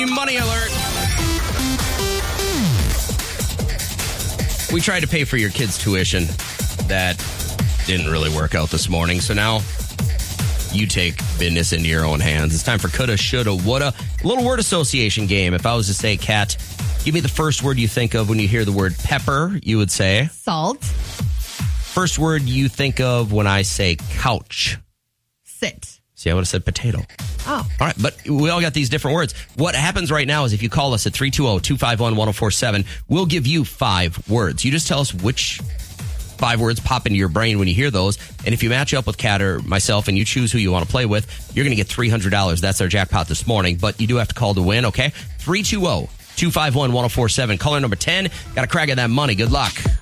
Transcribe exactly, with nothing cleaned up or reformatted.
Money alert. We tried to pay for your kids' tuition. That didn't really work out this morning. So now you take business into your own hands. It's time for coulda, shoulda, woulda. A little word association game. If I was to say, Kat, give me the first word you think of when you hear the word pepper, you would say? Salt. First word you think of when I say couch? Sit. See, I would have said potato. Oh. All right, but we all got these different words. What happens right now is if you call us at three two zero, two five one, one zero four seven, we'll give you five words. You just tell us which five words pop into your brain when you hear those. And if you match up with Kat or myself and you choose who you want to play with, you're going to get three hundred dollars. That's our jackpot this morning. But you do have to call to win, okay? three two zero, two five one, one zero four seven. Caller number ten. Got a crack at that money. Good luck.